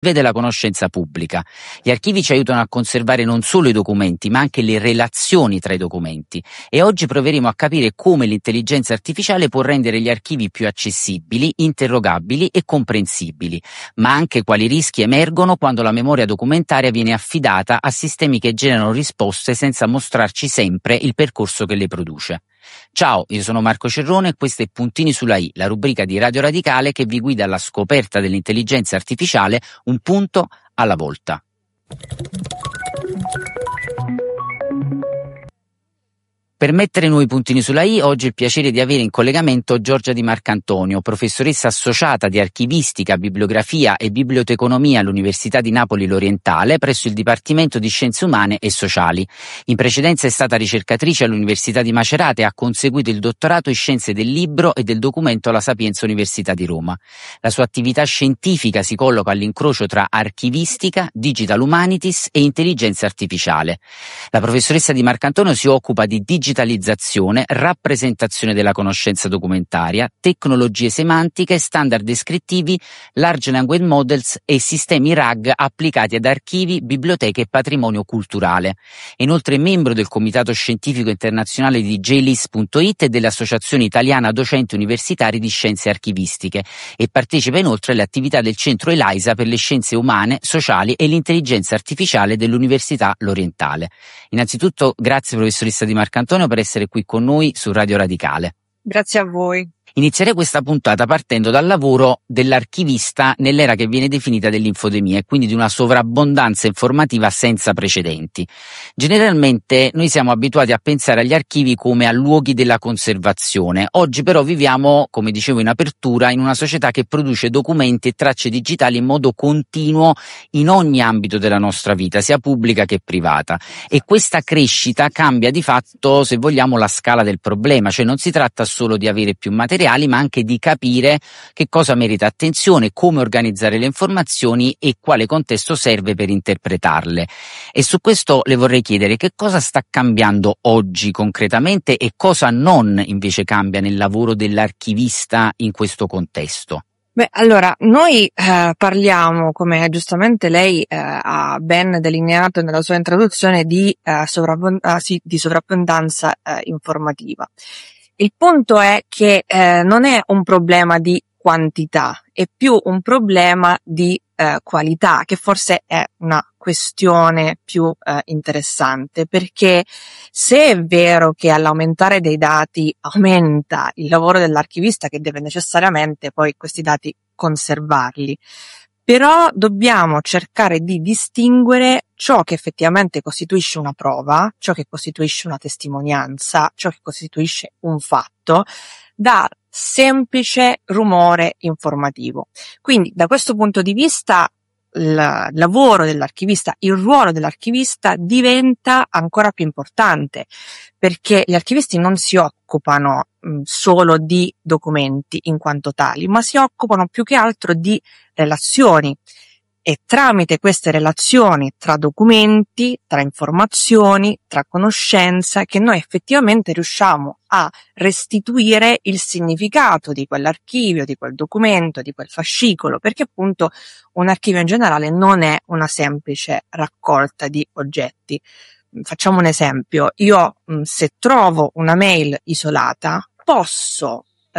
della conoscenza pubblica. Gli archivi ci aiutano a conservare non solo i documenti, ma anche le relazioni tra i documenti. E oggi proveremo a capire come l'intelligenza artificiale può rendere gli archivi più accessibili, interrogabili e comprensibili, ma anche quali rischi emergono quando la memoria documentaria viene affidata a sistemi che generano risposte senza mostrarci sempre il percorso che le produce. Ciao, io sono Marco Cerrone e questo è Puntini sulla I, la rubrica di Radio Radicale che vi guida alla scoperta dell'intelligenza artificiale un punto alla volta. Per mettere nuovi puntini sulla I, oggi ho il piacere di avere in collegamento Giorgia Di Marcantonio, professoressa associata di archivistica, bibliografia e biblioteconomia all'Università di Napoli L'Orientale presso il Dipartimento di Scienze Umane e Sociali. In precedenza è stata ricercatrice all'Università di Macerata e ha conseguito il dottorato in Scienze del Libro e del Documento alla Sapienza Università di Roma. La sua attività scientifica si colloca all'incrocio tra archivistica, digital humanities e intelligenza artificiale. La professoressa Di Marcantonio si occupa di digitalizzazione, rappresentazione della conoscenza documentaria, tecnologie semantiche, standard descrittivi, large language models e sistemi RAG applicati ad archivi, biblioteche e patrimonio culturale. È inoltre membro del Comitato Scientifico Internazionale di JLIS.it e dell'Associazione Italiana Docenti Universitari di Scienze Archivistiche e partecipa inoltre alle attività del Centro ELISA per le Scienze Umane, Sociali e l'Intelligenza Artificiale dell'Università L'Orientale. Innanzitutto, grazie professoressa Di Marcantonio per essere qui con noi su Radio Radicale. Grazie a voi. Inizierei questa puntata partendo dal lavoro dell'archivista nell'era che viene definita dell'infodemia e quindi di una sovrabbondanza informativa senza precedenti. Generalmente noi siamo abituati a pensare agli archivi come a luoghi della conservazione. Oggi però viviamo, come dicevo in apertura, in una società che produce documenti e tracce digitali in modo continuo in ogni ambito della nostra vita, sia pubblica che privata. E questa crescita cambia di fatto, se vogliamo, la scala del problema, cioè non si tratta solo di avere più materiali, ma anche di capire che cosa merita attenzione, come organizzare le informazioni e quale contesto serve per interpretarle. E su questo le vorrei chiedere che cosa sta cambiando oggi concretamente e cosa non invece cambia nel lavoro dell'archivista in questo contesto. Beh, allora, noi parliamo, come giustamente lei ha ben delineato nella sua introduzione, di sovrabbondanza informativa. Il punto è che non è un problema di quantità, è più un problema di qualità, che forse è una questione più interessante, perché se è vero che all'aumentare dei dati aumenta il lavoro dell'archivista che deve necessariamente poi questi dati conservarli, però dobbiamo cercare di distinguere ciò che effettivamente costituisce una prova, ciò che costituisce una testimonianza, ciò che costituisce un fatto, da semplice rumore informativo. Quindi da questo punto di vista il lavoro dell'archivista, il ruolo dell'archivista diventa ancora più importante, perché gli archivisti non si occupano solo di documenti in quanto tali, ma si occupano più che altro di relazioni. E tramite queste relazioni tra documenti, tra informazioni, tra conoscenza, che noi effettivamente riusciamo a restituire il significato di quell'archivio, di quel documento, di quel fascicolo, perché appunto un archivio in generale non è una semplice raccolta di oggetti. Facciamo un esempio: io se trovo una mail isolata posso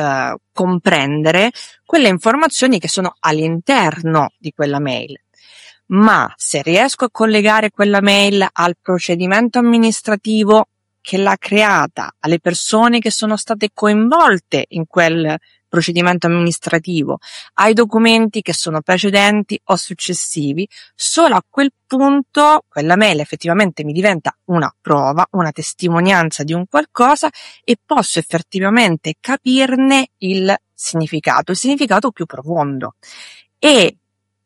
comprendere quelle informazioni che sono all'interno di quella mail, ma se riesco a collegare quella mail al procedimento amministrativo che l'ha creata, alle persone che sono state coinvolte in quel procedimento amministrativo, ai documenti che sono precedenti o successivi, solo a quel punto quella mail effettivamente mi diventa una prova, una testimonianza di un qualcosa e posso effettivamente capirne il significato più profondo. E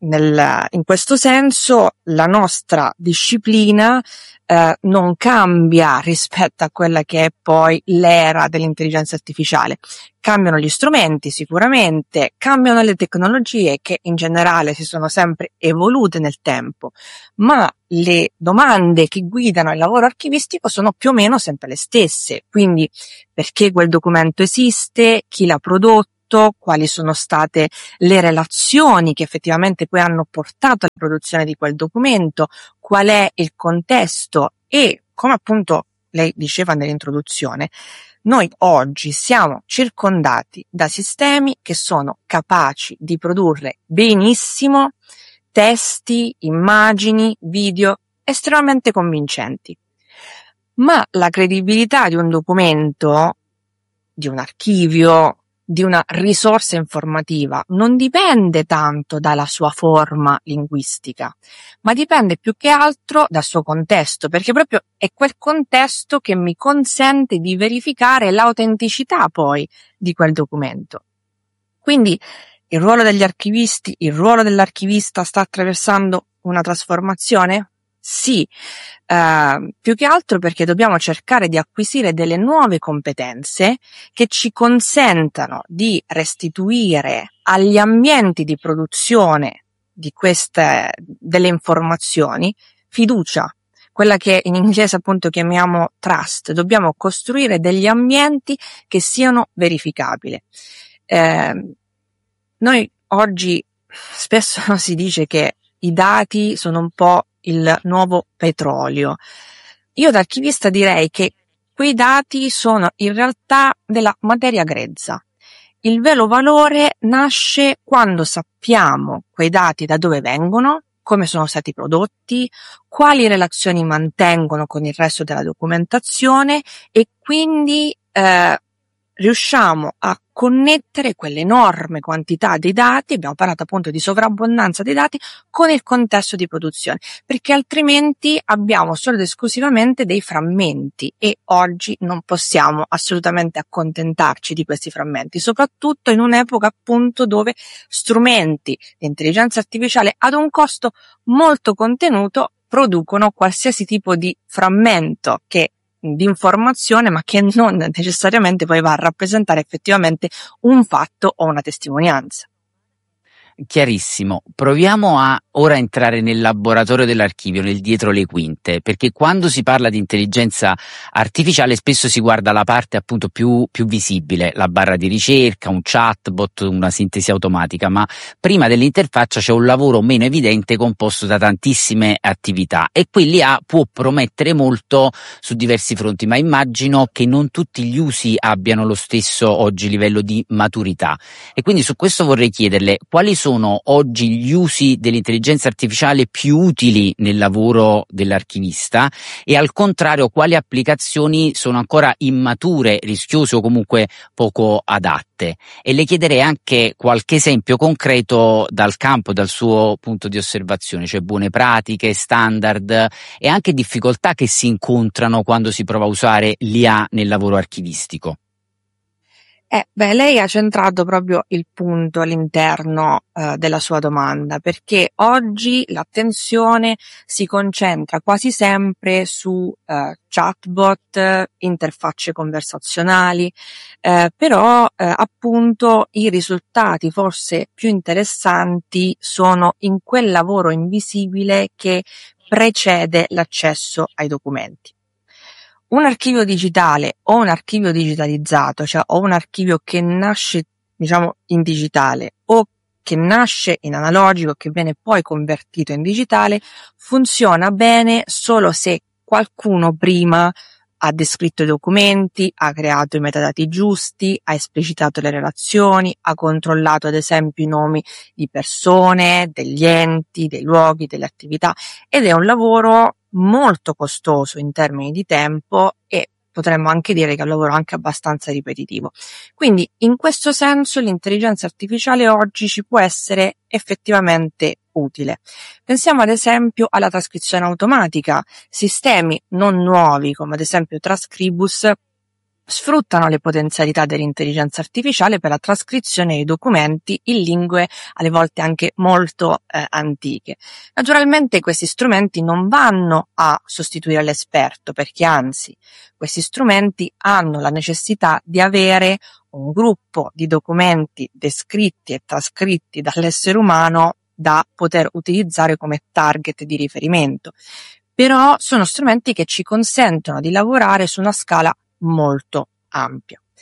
in questo senso la nostra disciplina non cambia rispetto a quella che è poi l'era dell'intelligenza artificiale. Cambiano gli strumenti sicuramente, cambiano le tecnologie che in generale si sono sempre evolute nel tempo, ma le domande che guidano il lavoro archivistico sono più o meno sempre le stesse. Quindi perché quel documento esiste, chi l'ha prodotto, documento, quali sono state le relazioni che effettivamente poi hanno portato alla produzione di quel documento, qual è il contesto e, come appunto lei diceva nell'introduzione, noi oggi siamo circondati da sistemi che sono capaci di produrre benissimo testi, immagini, video estremamente convincenti. Ma la credibilità di un documento, di un archivio, di una risorsa informativa non dipende tanto dalla sua forma linguistica, ma dipende più che altro dal suo contesto, perché proprio è quel contesto che mi consente di verificare l'autenticità poi di quel documento. Quindi il ruolo degli archivisti, il ruolo dell'archivista sta attraversando una trasformazione? Sì, più che altro perché dobbiamo cercare di acquisire delle nuove competenze che ci consentano di restituire agli ambienti di produzione di delle informazioni fiducia, quella che in inglese appunto chiamiamo trust. Dobbiamo costruire degli ambienti che siano verificabili. Noi oggi spesso si dice che i dati sono un po' il nuovo petrolio. Io da archivista direi che quei dati sono in realtà della materia grezza. Il vero valore nasce quando sappiamo quei dati da dove vengono, come sono stati prodotti, quali relazioni mantengono con il resto della documentazione e quindi riusciamo a connettere quell'enorme quantità di dati, abbiamo parlato appunto di sovrabbondanza dei dati, con il contesto di produzione, perché altrimenti abbiamo solo ed esclusivamente dei frammenti e oggi non possiamo assolutamente accontentarci di questi frammenti, soprattutto in un'epoca appunto dove strumenti di intelligenza artificiale ad un costo molto contenuto producono qualsiasi tipo di frammento di informazione, ma che non necessariamente poi va a rappresentare effettivamente un fatto o una testimonianza. Chiarissimo. Proviamo a ora entrare nel laboratorio dell'archivio, nel dietro le quinte, perché quando si parla di intelligenza artificiale spesso si guarda la parte appunto più visibile, la barra di ricerca, un chatbot, una sintesi automatica, ma prima dell'interfaccia c'è un lavoro meno evidente composto da tantissime attività e qui l'IA può promettere molto su diversi fronti, ma immagino che non tutti gli usi abbiano lo stesso oggi livello di maturità e quindi su questo vorrei chiederle quali sono oggi gli usi dell'intelligenza artificiale più utili nel lavoro dell'archivista e al contrario quali applicazioni sono ancora immature, rischiose o comunque poco adatte. E le chiederei anche qualche esempio concreto dal campo, dal suo punto di osservazione, cioè buone pratiche, standard e anche difficoltà che si incontrano quando si prova a usare l'IA nel lavoro archivistico. Lei ha centrato proprio il punto all'interno della sua domanda, perché oggi l'attenzione si concentra quasi sempre su chatbot, interfacce conversazionali, però appunto i risultati forse più interessanti sono in quel lavoro invisibile che precede l'accesso ai documenti. Un archivio digitale o un archivio digitalizzato, cioè o un archivio che nasce, diciamo, in digitale o che nasce in analogico che viene poi convertito in digitale, funziona bene solo se qualcuno prima ha descritto i documenti, ha creato i metadati giusti, ha esplicitato le relazioni, ha controllato ad esempio i nomi di persone, degli enti, dei luoghi, delle attività ed è un lavoro molto costoso in termini di tempo e potremmo anche dire che è un lavoro anche abbastanza ripetitivo. Quindi in questo senso l'intelligenza artificiale oggi ci può essere effettivamente utile. Pensiamo ad esempio alla trascrizione automatica. Sistemi non nuovi come ad esempio Transcribus sfruttano le potenzialità dell'intelligenza artificiale per la trascrizione dei documenti in lingue alle volte anche molto antiche. Naturalmente questi strumenti non vanno a sostituire l'esperto, perché anzi questi strumenti hanno la necessità di avere un gruppo di documenti descritti e trascritti dall'essere umano da poter utilizzare come target di riferimento. Però sono strumenti che ci consentono di lavorare su una scala molto ampia.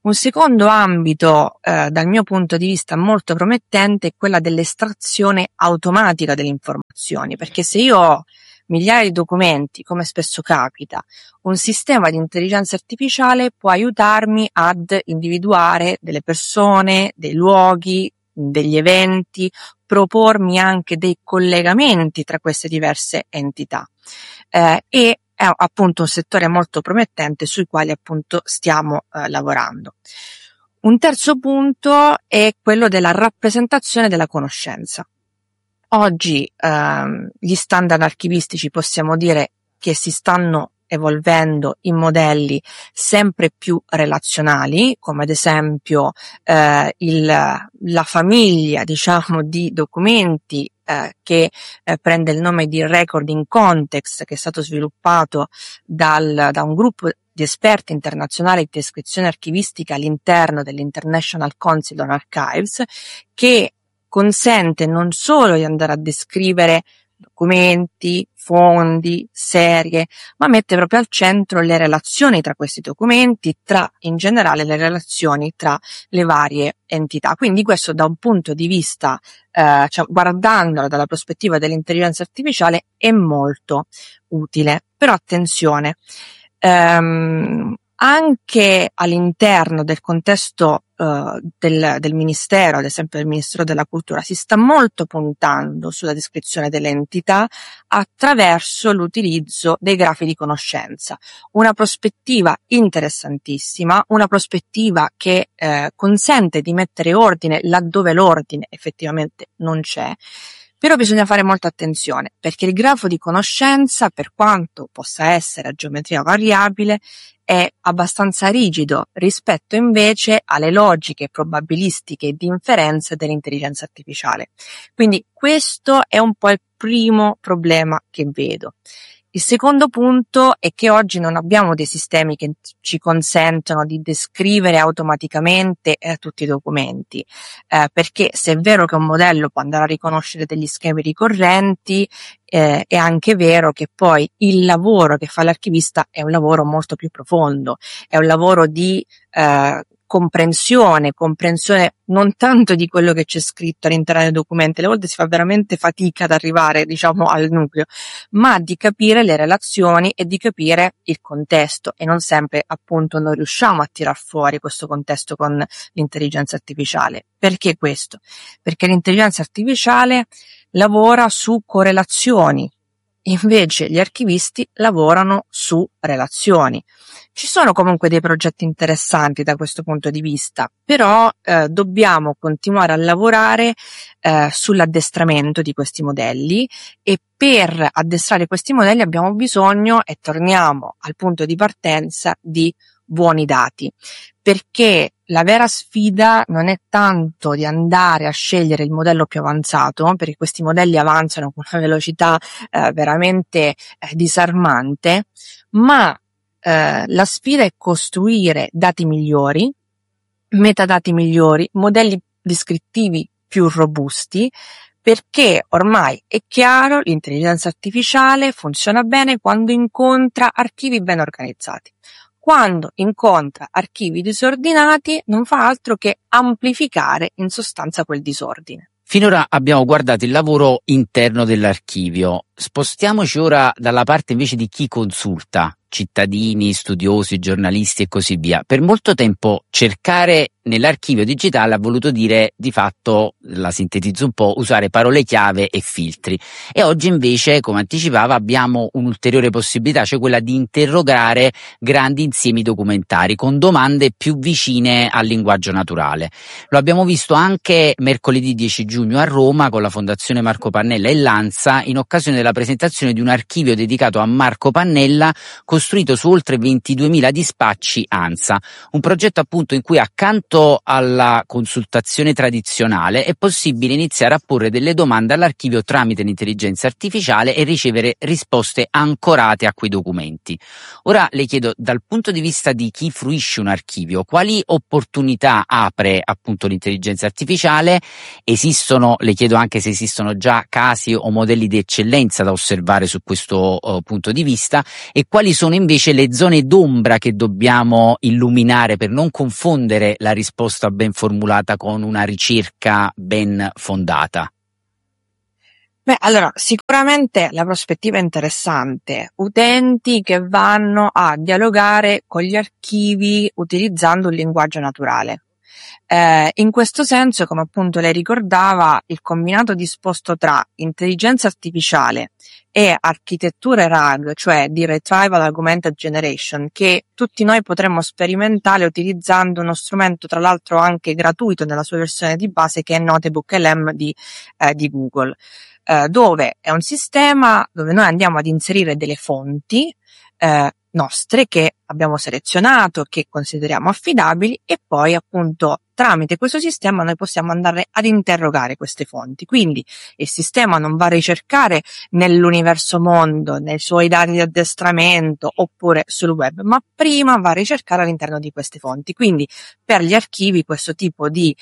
Un secondo ambito, dal mio punto di vista molto promettente, è quella dell'estrazione automatica delle informazioni, perché se io ho migliaia di documenti, come spesso capita, un sistema di intelligenza artificiale può aiutarmi ad individuare delle persone, dei luoghi, degli eventi, propormi anche dei collegamenti tra queste diverse entità. E è appunto un settore molto promettente sui quali appunto stiamo lavorando. Un terzo punto è quello della rappresentazione della conoscenza. Oggi gli standard archivistici possiamo dire che si stanno evolvendo in modelli sempre più relazionali, come ad esempio la famiglia, diciamo, di documenti che prende il nome di Record in Context, che è stato sviluppato da un gruppo di esperti internazionali di descrizione archivistica all'interno dell'International Council on Archives, che consente non solo di andare a descrivere documenti, fondi, serie, ma mette proprio al centro le relazioni tra questi documenti, in generale le relazioni tra le varie entità. Quindi questo da un punto di vista, guardandolo dalla prospettiva dell'intelligenza artificiale, è molto utile. Però attenzione, anche all'interno del contesto del Ministero, ad esempio del Ministero della Cultura, si sta molto puntando sulla descrizione delle entità attraverso l'utilizzo dei grafi di conoscenza. Una prospettiva interessantissima, una prospettiva che consente di mettere ordine laddove l'ordine effettivamente non c'è. Però bisogna fare molta attenzione, perché il grafo di conoscenza, per quanto possa essere a geometria variabile, è abbastanza rigido rispetto invece alle logiche probabilistiche e di inferenza dell'intelligenza artificiale. Quindi questo è un po' il primo problema che vedo. Il secondo punto è che oggi non abbiamo dei sistemi che ci consentono di descrivere automaticamente tutti i documenti, perché se è vero che un modello può andare a riconoscere degli schemi ricorrenti, è anche vero che poi il lavoro che fa l'archivista è un lavoro molto più profondo, è un lavoro di comprensione non tanto di quello che c'è scritto all'interno del documento, alle volte si fa veramente fatica ad arrivare, diciamo, al nucleo, ma di capire le relazioni e di capire il contesto, e non sempre appunto non riusciamo a tirar fuori questo contesto con l'intelligenza artificiale. Perché questo? Perché l'intelligenza artificiale lavora su correlazioni, invece gli archivisti lavorano su relazioni. Ci sono comunque dei progetti interessanti da questo punto di vista, però dobbiamo continuare a lavorare sull'addestramento di questi modelli, e per addestrare questi modelli abbiamo bisogno, e torniamo al punto di partenza, di buoni dati, perché la vera sfida non è tanto di andare a scegliere il modello più avanzato, perché questi modelli avanzano con una velocità veramente disarmante, ma la sfida è costruire dati migliori, metadati migliori, modelli descrittivi più robusti, perché ormai è chiaro, l'intelligenza artificiale funziona bene quando incontra archivi ben organizzati. Quando incontra archivi disordinati non fa altro che amplificare in sostanza quel disordine. Finora abbiamo guardato il lavoro interno dell'archivio. Spostiamoci ora dalla parte invece di chi consulta, cittadini, studiosi, giornalisti e così via. Per molto tempo cercare nell'archivio digitale ha voluto dire, di fatto, la sintetizzo un po', usare parole chiave e filtri. E oggi invece, come anticipava, abbiamo un'ulteriore possibilità, cioè quella di interrogare grandi insiemi documentari con domande più vicine al linguaggio naturale. Lo abbiamo visto anche mercoledì 10 giugno a Roma con la Fondazione Marco Pannella e l'ANSA, in occasione della presentazione di un archivio dedicato a Marco Pannella, costruito su oltre 22.000 dispacci ANSA, un progetto appunto in cui accanto rispetto alla consultazione tradizionale è possibile iniziare a porre delle domande all'archivio tramite l'intelligenza artificiale e ricevere risposte ancorate a quei documenti. Ora le chiedo, dal punto di vista di chi fruisce un archivio, quali opportunità apre appunto l'intelligenza artificiale? Le chiedo anche se esistono già casi o modelli di eccellenza da osservare su questo punto di vista, e quali sono invece le zone d'ombra che dobbiamo illuminare per non confondere la risposta ben formulata con una ricerca ben fondata. Beh, allora, sicuramente la prospettiva è interessante. Utenti che vanno a dialogare con gli archivi utilizzando un linguaggio naturale. In questo senso, come appunto lei ricordava, il combinato disposto tra intelligenza artificiale e architetture RAG, cioè di Retrieval Augmented Generation, che tutti noi potremmo sperimentare utilizzando uno strumento tra l'altro anche gratuito nella sua versione di base, che è Notebook-LM di Google, dove è un sistema dove noi andiamo ad inserire delle fonti nostre che abbiamo selezionato, che consideriamo affidabili, e poi appunto tramite questo sistema noi possiamo andare ad interrogare queste fonti. Quindi il sistema non va a ricercare nell'universo mondo, nei suoi dati di addestramento oppure sul web, ma prima va a ricercare all'interno di queste fonti. Quindi per gli archivi questo tipo di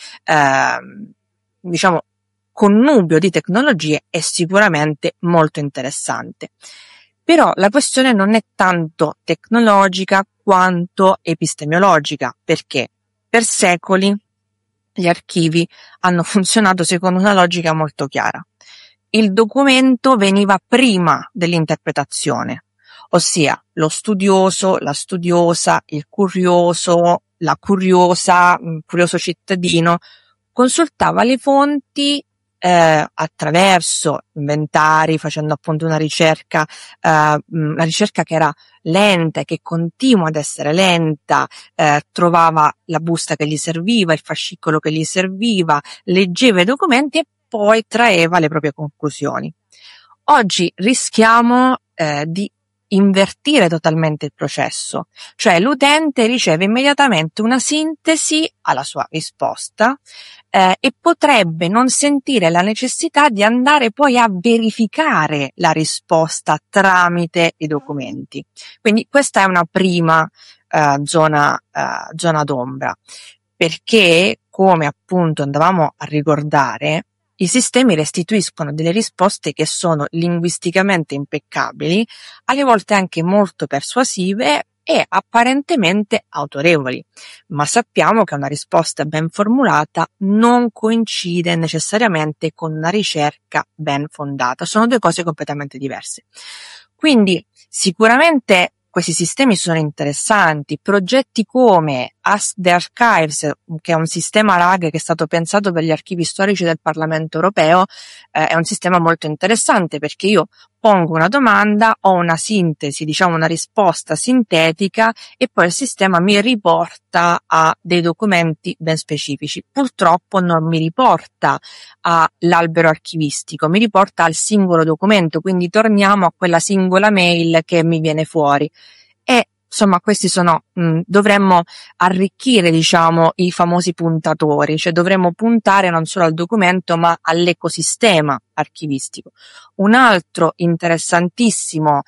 connubio di tecnologie è sicuramente molto interessante. Però la questione non è tanto tecnologica quanto epistemologica, perché per secoli gli archivi hanno funzionato secondo una logica molto chiara. Il documento veniva prima dell'interpretazione, ossia lo studioso, la studiosa, il curioso, la curiosa, il curioso cittadino consultava le fonti attraverso inventari, facendo appunto una ricerca che era lenta e che continua ad essere lenta, trovava la busta che gli serviva, il fascicolo che gli serviva, leggeva i documenti e poi traeva le proprie conclusioni. Oggi rischiamo di invertire totalmente il processo, cioè l'utente riceve immediatamente una sintesi alla sua risposta e potrebbe non sentire la necessità di andare poi a verificare la risposta tramite i documenti. Quindi questa è una prima zona d'ombra, perché, come appunto andavamo a ricordare, i sistemi restituiscono delle risposte che sono linguisticamente impeccabili, alle volte anche molto persuasive e apparentemente autorevoli, ma sappiamo che una risposta ben formulata non coincide necessariamente con una ricerca ben fondata, sono due cose completamente diverse. Quindi sicuramente questi sistemi sono interessanti, progetti come Ask the Archives, che è un sistema RAG che è stato pensato per gli archivi storici del Parlamento europeo, è un sistema molto interessante perché io pongo una domanda, ho una sintesi, una risposta sintetica e poi il sistema mi riporta a dei documenti ben specifici. Purtroppo non mi riporta all'albero archivistico, mi riporta al singolo documento, quindi torniamo a quella singola mail che mi viene fuori. E insomma questi sono, dovremmo arricchire i famosi puntatori, cioè dovremmo puntare non solo al documento ma all'ecosistema archivistico. Un altro interessantissimo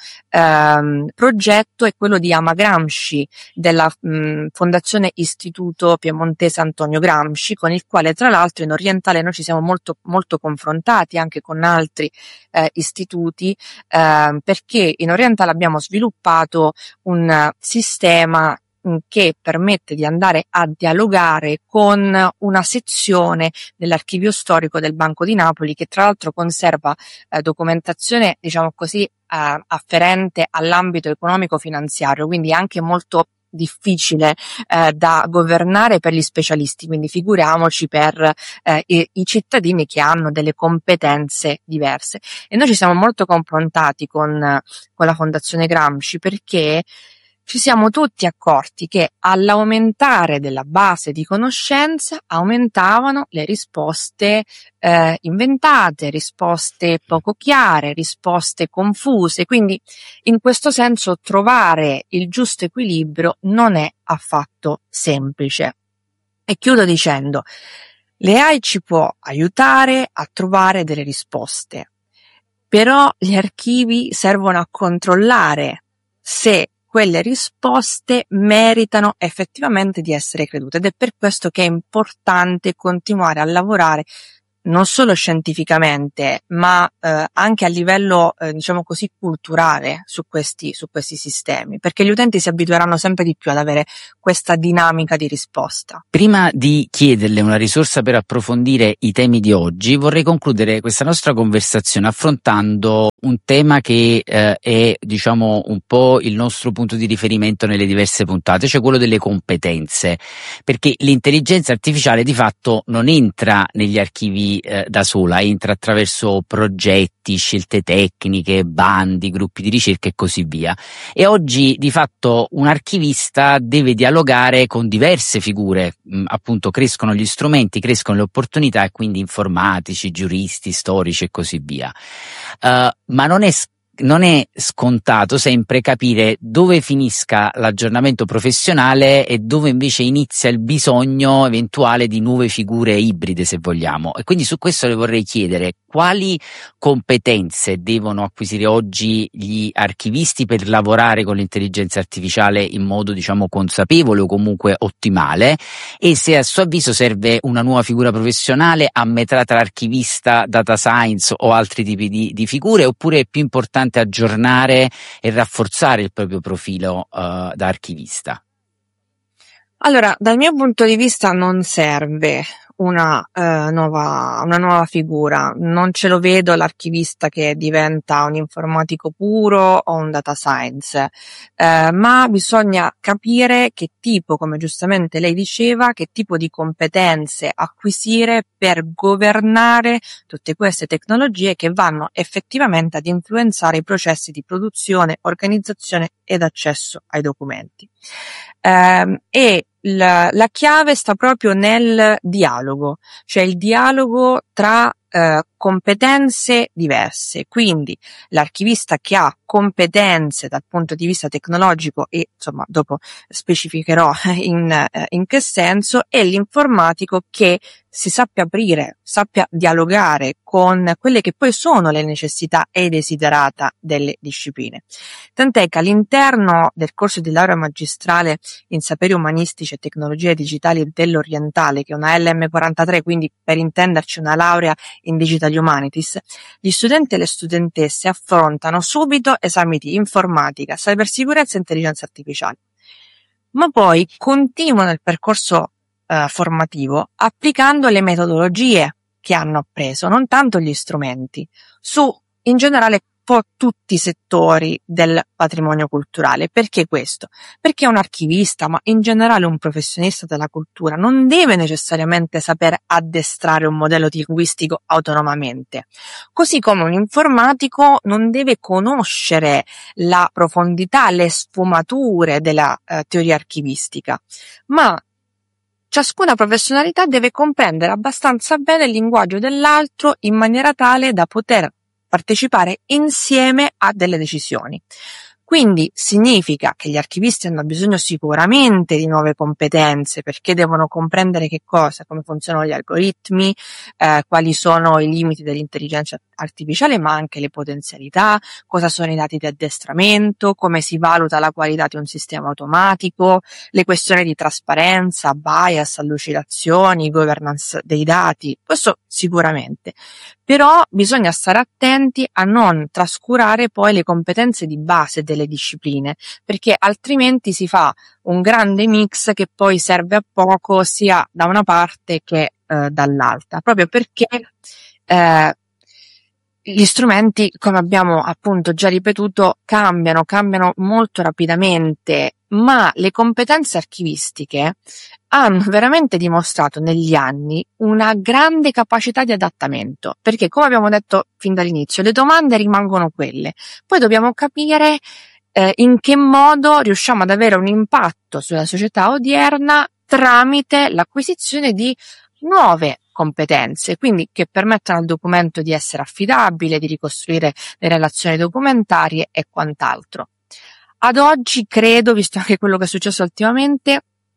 progetto è quello di Ama Gramsci della Fondazione Istituto Piemontese Antonio Gramsci, con il quale tra l'altro in orientale noi ci siamo molto, molto confrontati anche con altri istituti, perché in orientale abbiamo sviluppato un sistema che permette di andare a dialogare con una sezione dell'archivio storico del Banco di Napoli, che tra l'altro conserva documentazione, afferente all'ambito economico-finanziario, quindi è anche molto difficile da governare per gli specialisti, quindi figuriamoci per i cittadini che hanno delle competenze diverse. E noi ci siamo molto confrontati con la Fondazione Gramsci, perché ci siamo tutti accorti che all'aumentare della base di conoscenza aumentavano le risposte inventate, risposte poco chiare, risposte confuse, quindi in questo senso trovare il giusto equilibrio non è affatto semplice. E chiudo dicendo, le AI ci può aiutare a trovare delle risposte, però gli archivi servono a controllare se quelle risposte meritano effettivamente di essere credute, ed è per questo che è importante continuare a lavorare non solo scientificamente, ma anche a livello, diciamo così, culturale su questi sistemi, perché gli utenti si abitueranno sempre di più ad avere questa dinamica di risposta. Prima di chiederle una risorsa per approfondire i temi di oggi, vorrei concludere questa nostra conversazione affrontando un tema che è, diciamo, un po' il nostro punto di riferimento nelle diverse puntate, cioè quello delle competenze, perché l'intelligenza artificiale di fatto non entra negli archivi da sola, entra attraverso progetti, scelte tecniche, bandi, gruppi di ricerca e così via. E oggi di fatto un archivista deve dialogare con diverse figure, appunto crescono gli strumenti, crescono le opportunità, e quindi informatici, giuristi, storici e così via. Ma non è scontato sempre capire dove finisca l'aggiornamento professionale e dove invece inizia il bisogno eventuale di nuove figure ibride, se vogliamo. E quindi su questo le vorrei chiedere quali competenze devono acquisire oggi gli archivisti per lavorare con l'intelligenza artificiale in modo, diciamo, consapevole o comunque ottimale, e se a suo avviso serve una nuova figura professionale a metà tra archivista, data science o altri tipi di figure, oppure è più importante aggiornare e rafforzare il proprio profilo da archivista? Allora, dal mio punto di vista non serve una nuova figura. Non ce lo vedo l'archivista che diventa un informatico puro o un data science, ma bisogna capire che tipo, come giustamente lei diceva, che tipo di competenze acquisire per governare tutte queste tecnologie che vanno effettivamente ad influenzare i processi di produzione, organizzazione ed accesso ai documenti. E la chiave sta proprio nel dialogo, cioè il dialogo tra competenze diverse. Quindi l'archivista che ha competenze dal punto di vista tecnologico, e insomma dopo specificherò in che senso, e l'informatico che si sappia aprire, sappia dialogare con quelle che poi sono le necessità e i desiderata delle discipline. Tant'è che all'interno del corso di laurea magistrale in saperi umanistici e tecnologie digitali dell'Orientale, che è una LM43, quindi per intenderci una laurea in Digital Humanities, gli studenti e le studentesse affrontano subito esami di informatica, cybersicurezza e intelligenza artificiale, ma poi continuano il percorso formativo applicando le metodologie che hanno appreso, non tanto gli strumenti, su in generale un po' tutti i settori del patrimonio culturale. Perché questo? Perché un archivista, ma in generale un professionista della cultura, non deve necessariamente saper addestrare un modello linguistico autonomamente, così come un informatico non deve conoscere la profondità, le sfumature della teoria archivistica, ma ciascuna professionalità deve comprendere abbastanza bene il linguaggio dell'altro in maniera tale da poter partecipare insieme a delle decisioni. Quindi significa che gli archivisti hanno bisogno sicuramente di nuove competenze, perché devono comprendere che cosa, come funzionano gli algoritmi, quali sono i limiti dell'intelligenza artificiale, ma anche le potenzialità, cosa sono i dati di addestramento, come si valuta la qualità di un sistema automatico, le questioni di trasparenza, bias, allucidazioni, governance dei dati, questo sicuramente. Però bisogna stare attenti a non trascurare poi le competenze di base delle discipline, perché altrimenti si fa un grande mix che poi serve a poco sia da una parte che dall'altra, proprio perché gli strumenti, come abbiamo appunto già ripetuto, cambiano molto rapidamente, ma le competenze archivistiche hanno veramente dimostrato negli anni una grande capacità di adattamento, perché come abbiamo detto fin dall'inizio, le domande rimangono quelle. Poi dobbiamo capire in che modo riusciamo ad avere un impatto sulla società odierna tramite l'acquisizione di nuove competenze, quindi che permettano al documento di essere affidabile, di ricostruire le relazioni documentarie e quant'altro. Ad oggi credo, visto anche quello che è successo ultimamente,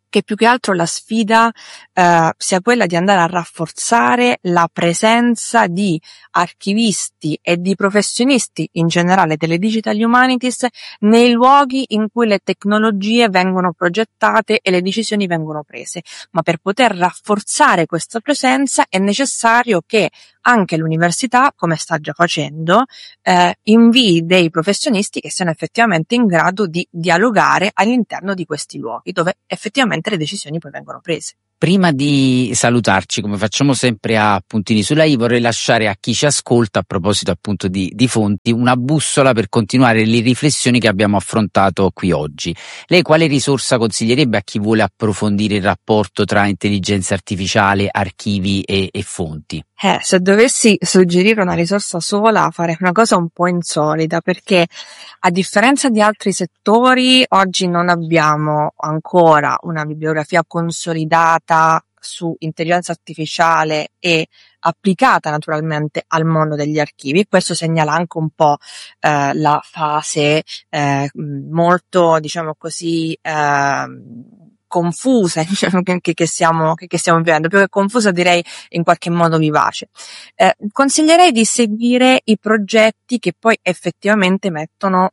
che più che altro la sfida sia quella di andare a rafforzare la presenza di archivisti e di professionisti in generale delle digital humanities nei luoghi in cui le tecnologie vengono progettate e le decisioni vengono prese. Ma per poter rafforzare questa presenza è necessario che anche l'università, come sta già facendo, invii dei professionisti che siano effettivamente in grado di dialogare all'interno di questi luoghi dove effettivamente le decisioni poi vengono prese. Prima di salutarci, come facciamo sempre a puntini sulla I, vorrei lasciare a chi ci ascolta, a proposito appunto di fonti, una bussola per continuare le riflessioni che abbiamo affrontato qui oggi. Lei quale risorsa consiglierebbe a chi vuole approfondire il rapporto tra intelligenza artificiale, archivi e fonti? Se dovessi suggerire una risorsa sola, farei una cosa un po' insolita, perché a differenza di altri settori, oggi non abbiamo ancora una bibliografia consolidata su intelligenza artificiale e applicata naturalmente al mondo degli archivi. Questo segnala anche un po' la fase molto, diciamo così, confusa, diciamo, che stiamo vivendo, più che confusa direi in qualche modo vivace. Consiglierei di seguire i progetti che poi effettivamente mettono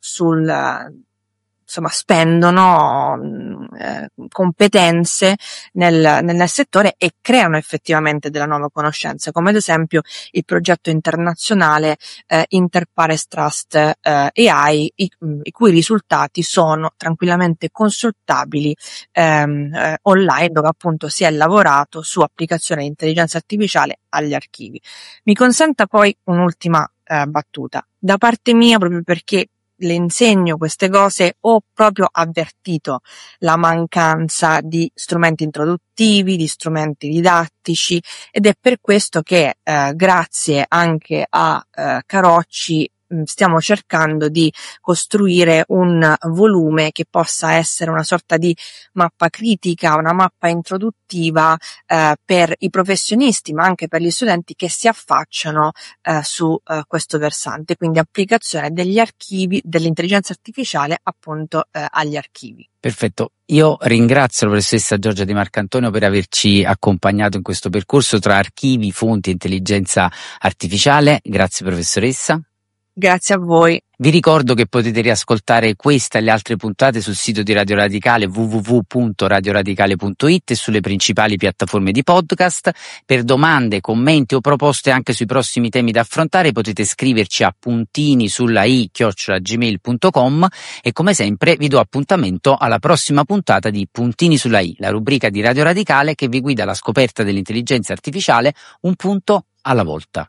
spendono competenze nel settore e creano effettivamente della nuova conoscenza, come ad esempio il progetto internazionale Interpares Trust AI, i cui risultati sono tranquillamente consultabili online, dove appunto si è lavorato su applicazione di intelligenza artificiale agli archivi. Mi consenta poi un'ultima battuta da parte mia, proprio perché le insegno queste cose, ho proprio avvertito la mancanza di strumenti introduttivi, di strumenti didattici, ed è per questo che grazie anche a Carocci stiamo cercando di costruire un volume che possa essere una sorta di mappa critica, una mappa introduttiva per i professionisti, ma anche per gli studenti che si affacciano su questo versante, quindi applicazione degli archivi, dell'intelligenza artificiale appunto agli archivi. Perfetto, io ringrazio la professoressa Giorgia Di Marcantonio per averci accompagnato in questo percorso tra archivi, fonti e intelligenza artificiale. Grazie professoressa. Grazie a voi. Vi ricordo che potete riascoltare questa e le altre puntate sul sito di Radio Radicale www.radioradicale.it e sulle principali piattaforme di podcast. Per domande, commenti o proposte anche sui prossimi temi da affrontare potete scriverci a puntinisullai@gmail.com e come sempre vi do appuntamento alla prossima puntata di Puntini sulla I, la rubrica di Radio Radicale che vi guida alla scoperta dell'intelligenza artificiale un punto alla volta.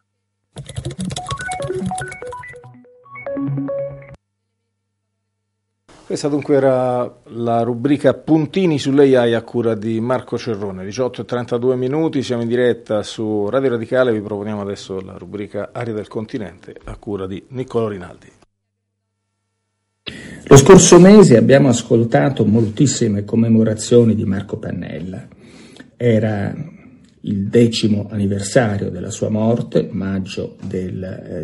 Questa dunque era la rubrica Puntini sull'AI a cura di Marco Cerrone. 18:32 minuti, siamo in diretta su Radio Radicale. Vi proponiamo adesso la rubrica Aria del Continente a cura di Niccolò Rinaldi. Lo scorso mese abbiamo ascoltato moltissime commemorazioni di Marco Pannella. Era il 10° anniversario della sua morte, maggio del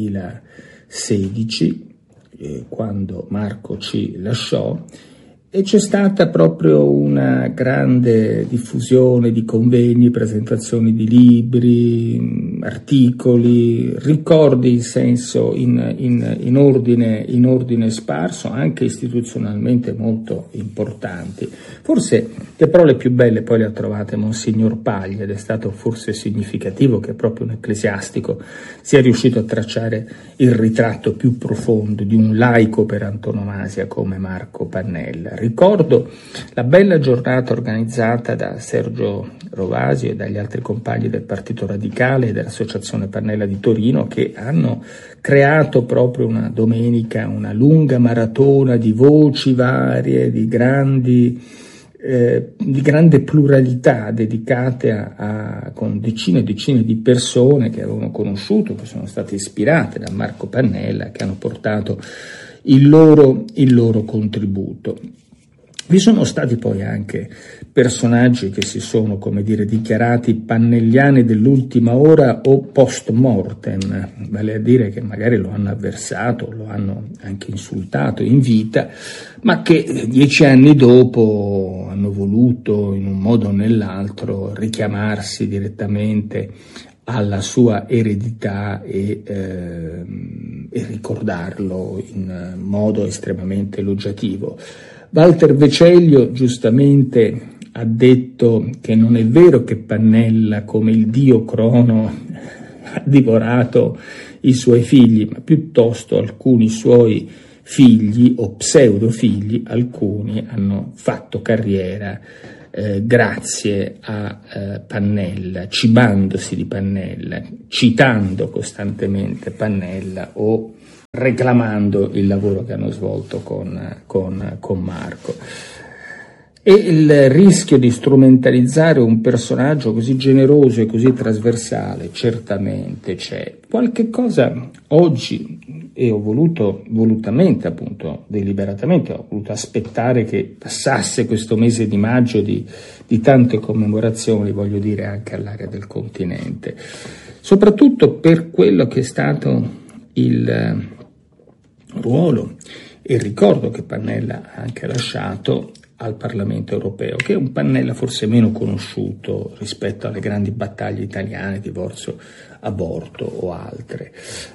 2016, quando Marco ci lasciò, e c'è stata proprio una grande diffusione di convegni, presentazioni di libri, articoli, ricordi in senso in ordine sparso, anche istituzionalmente molto importanti. Forse le parole più belle poi le ha trovate Monsignor Paglia, ed è stato forse significativo che proprio un ecclesiastico sia riuscito a tracciare il ritratto più profondo di un laico per antonomasia come Marco Pannella. Ricordo la bella giornata organizzata da Sergio Rovasi e dagli altri compagni del Partito Radicale e dell'Associazione Pannella di Torino, che hanno creato proprio una domenica, una lunga maratona di voci varie, di grande pluralità, dedicate con decine e decine di persone che avevano conosciuto, che sono state ispirate da Marco Pannella, che hanno portato il loro contributo. Vi sono stati poi anche personaggi che si sono, come dire, dichiarati pannelliani dell'ultima ora o post mortem, vale a dire che magari lo hanno avversato, lo hanno anche insultato in vita, ma che 10 anni dopo hanno voluto in un modo o nell'altro richiamarsi direttamente alla sua eredità e ricordarlo in modo estremamente elogiativo. Walter Vecellio giustamente ha detto che non è vero che Pannella, come il dio Crono, ha divorato i suoi figli, ma piuttosto alcuni suoi figli o pseudofigli, alcuni hanno fatto carriera grazie a Pannella, cibandosi di Pannella, citando costantemente Pannella o reclamando il lavoro che hanno svolto con Marco. E il rischio di strumentalizzare un personaggio così generoso e così trasversale certamente c'è. Qualche cosa oggi, e ho voluto volutamente, appunto, deliberatamente, ho voluto aspettare che passasse questo mese di maggio di tante commemorazioni, voglio dire anche all'area del continente, soprattutto per quello che è stato il ruolo e il ricordo che Pannella ha anche lasciato al Parlamento europeo, che è un Pannella forse meno conosciuto rispetto alle grandi battaglie italiane, divorzio, aborto o altre.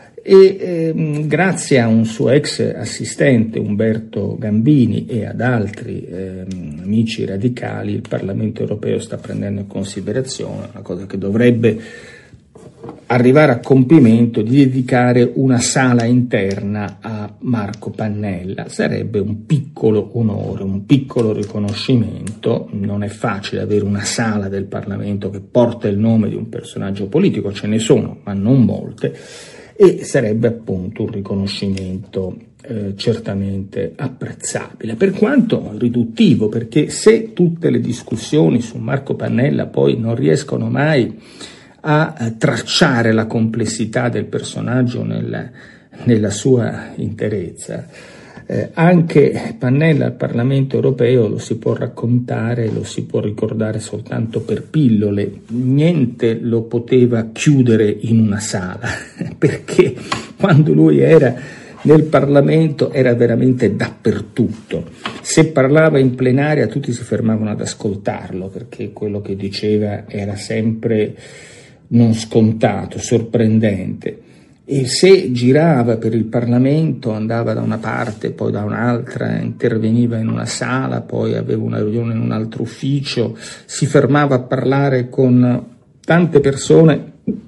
E grazie a un suo ex assistente, Umberto Gambini, e ad altri amici radicali, il Parlamento europeo sta prendendo in considerazione una cosa che dovrebbe arrivare a compimento, di dedicare una sala interna a Marco Pannella. Sarebbe un piccolo onore, un piccolo riconoscimento. Non è facile avere una sala del Parlamento che porta il nome di un personaggio politico, ce ne sono, ma non molte, e sarebbe appunto un riconoscimento certamente apprezzabile, per quanto riduttivo, perché se tutte le discussioni su Marco Pannella poi non riescono mai a tracciare la complessità del personaggio nella sua interezza, anche Pannella al Parlamento europeo lo si può raccontare, lo si può ricordare soltanto per pillole, niente lo poteva chiudere in una sala, perché quando lui era nel Parlamento era veramente dappertutto. Se parlava in plenaria tutti si fermavano ad ascoltarlo, perché quello che diceva era sempre non scontato, sorprendente, e se girava per il Parlamento andava da una parte, poi da un'altra, interveniva in una sala, poi aveva una riunione in un altro ufficio, si fermava a parlare con tante persone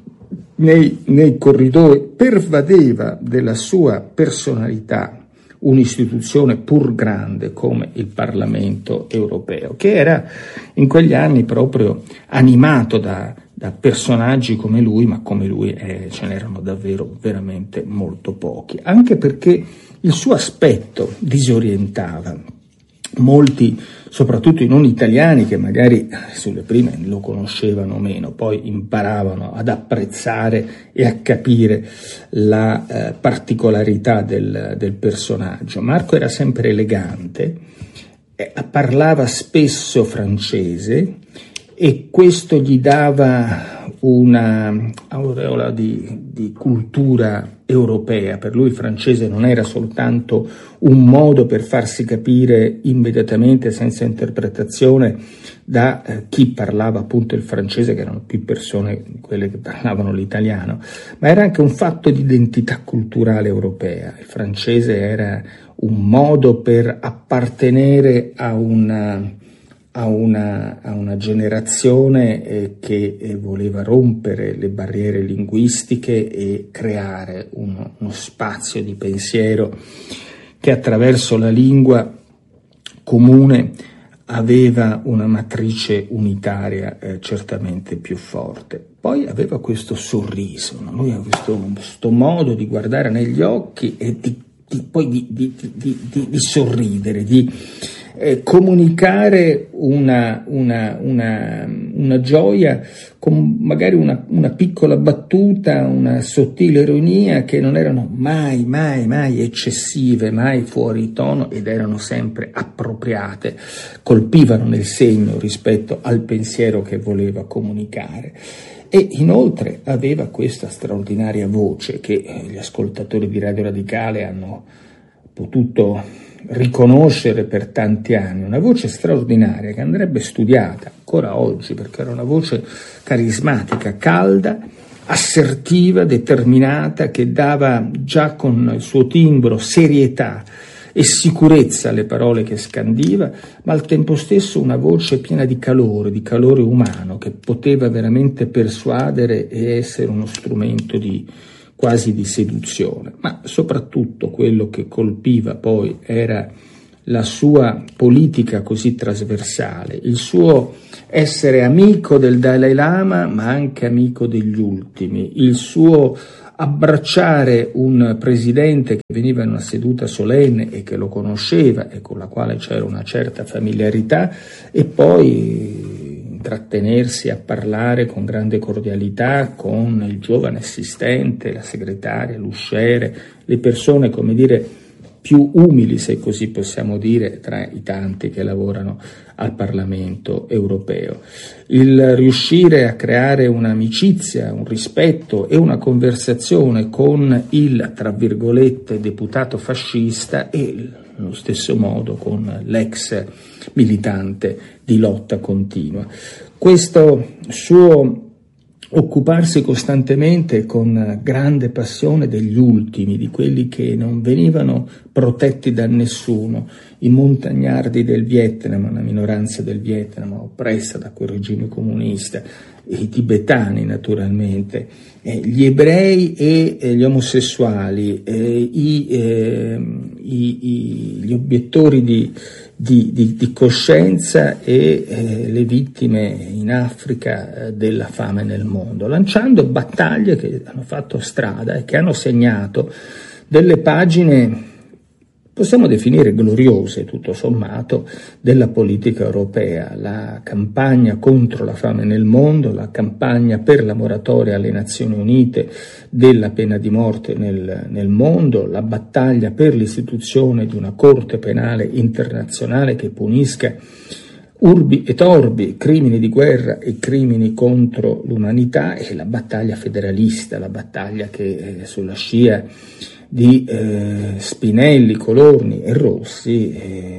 nei corridoi, pervadeva della sua personalità un'istituzione pur grande come il Parlamento europeo, che era in quegli anni proprio animato da personaggi come lui, ma come lui ce n'erano davvero veramente molto pochi, anche perché il suo aspetto disorientava molti, soprattutto i non italiani, che magari sulle prime lo conoscevano meno, poi imparavano ad apprezzare e a capire la particolarità del personaggio. Marco era sempre elegante, parlava spesso francese, e questo gli dava una aureola di cultura europea. Per lui il francese non era soltanto un modo per farsi capire immediatamente, senza interpretazione, da chi parlava appunto il francese, che erano più persone quelle che parlavano l'italiano, ma era anche un fatto di identità culturale europea. Il francese era un modo per appartenere a una generazione che voleva rompere le barriere linguistiche e creare uno spazio di pensiero che attraverso la lingua comune aveva una matrice unitaria certamente più forte. Poi aveva questo sorriso, no? Lui aveva questo modo di guardare negli occhi e poi di sorridere, di comunicare una una gioia con magari una piccola battuta, una sottile ironia che non erano mai eccessive, mai fuori tono, ed erano sempre appropriate, colpivano nel segno rispetto al pensiero che voleva comunicare. E inoltre aveva questa straordinaria voce che gli ascoltatori di Radio Radicale hanno potuto riconoscere per tanti anni, una voce straordinaria che andrebbe studiata ancora oggi, perché era una voce carismatica, calda, assertiva, determinata, che dava già con il suo timbro serietà e sicurezza alle parole che scandiva, ma al tempo stesso una voce piena di calore umano, che poteva veramente persuadere e essere uno strumento quasi di seduzione. Ma soprattutto quello che colpiva poi era la sua politica così trasversale, il suo essere amico del Dalai Lama ma anche amico degli ultimi, il suo abbracciare un presidente che veniva in una seduta solenne e che lo conosceva e con la quale c'era una certa familiarità, e poi trattenersi a parlare con grande cordialità con il giovane assistente, la segretaria, l'usciere, le persone, come dire, più umili, se così possiamo dire, tra i tanti che lavorano al Parlamento europeo. Il riuscire a creare un'amicizia, un rispetto e una conversazione con il, tra virgolette, deputato fascista e allo stesso modo con l'ex militante di lotta continua. Questo suo occuparsi costantemente con grande passione degli ultimi, di quelli che non venivano protetti da nessuno, i montagnardi del Vietnam, una minoranza del Vietnam oppressa da quel regime comunista, i tibetani naturalmente, gli ebrei e gli omosessuali, gli obiettori di coscienza e le vittime in Africa della fame nel mondo, lanciando battaglie che hanno fatto strada e che hanno segnato delle pagine, possiamo definire gloriose tutto sommato, della politica europea. La campagna contro la fame nel mondo, la campagna per la moratoria alle Nazioni Unite della pena di morte nel mondo, la battaglia per l'istituzione di una Corte Penale internazionale che punisca urbi e torbi crimini di guerra e crimini contro l'umanità, e la battaglia federalista, la battaglia che sulla scia di Spinelli, Colorni e Rossi